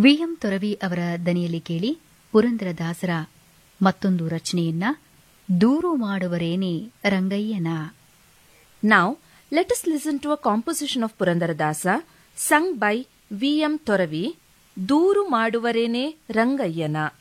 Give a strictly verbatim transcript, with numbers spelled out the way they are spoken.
V M Toravi ಅವರ ದನಿಯಲ್ಲಿ ಕೇಳಿ ಪುರಂದರದಾಸರ ಮತ್ತೊಂದು ರಚನೆಯನ್ನ, ದೂರು ಮಾಡುವರೇನೆ ರಂಗಯ್ಯನ. Now, let us listen to a composition of Purandaradasa, sung by V M Toravi, ದೂರು ಮಾಡುವರೇನೆ ರಂಗಯ್ಯನ.